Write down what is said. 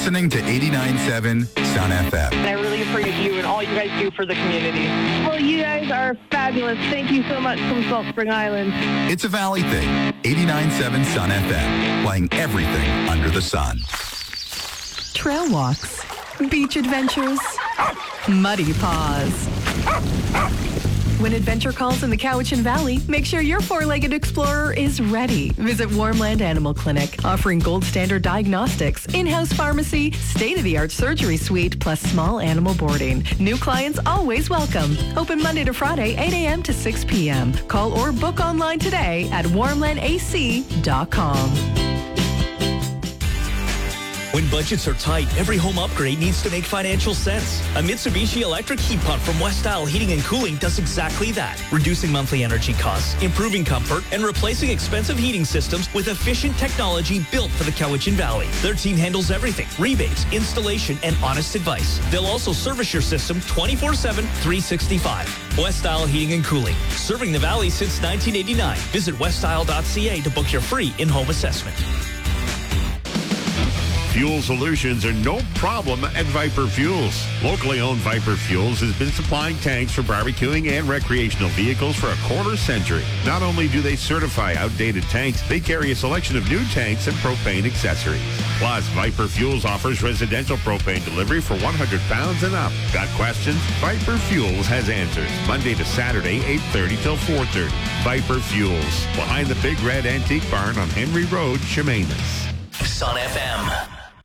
listening to 89.7 Sun FM. And I really appreciate you and all you guys do for the community. Well, you guys are fabulous. Thank you so much from Salt Spring Island. It's a Valley thing. 89.7 Sun FM, playing everything under the sun. Trail walks, beach adventures, muddy paws. When adventure calls in the Cowichan Valley, make sure your four-legged explorer is ready. Visit Warmland Animal Clinic, offering gold standard diagnostics, in-house pharmacy, state-of-the-art surgery suite, plus small animal boarding. New clients always welcome. Open Monday to Friday, 8 a.m. to 6 p.m. Call or book online today at warmlandac.com. When budgets are tight, every home upgrade needs to make financial sense. A Mitsubishi electric heat pump from West Isle Heating and Cooling does exactly that, reducing monthly energy costs, improving comfort, and replacing expensive heating systems with efficient technology built for the Cowichan Valley. Their team handles everything: rebates, installation, and honest advice. They'll also service your system 24/7, 365. West Isle Heating and Cooling, serving the Valley since 1989. Visit westisle.ca to book your free in-home assessment. Fuel solutions are no problem at Viper Fuels. Locally owned Viper Fuels has been supplying tanks for barbecuing and recreational vehicles for a quarter century. Not only do they certify outdated tanks, they carry a selection of new tanks and propane accessories. Plus, Viper Fuels offers residential propane delivery for 100 pounds and up. Got questions? Viper Fuels has answers. Monday to Saturday, 8:30 till 4:30. Viper Fuels, behind the Big Red Antique Barn on Henry Road, Chemainus. Sun FM.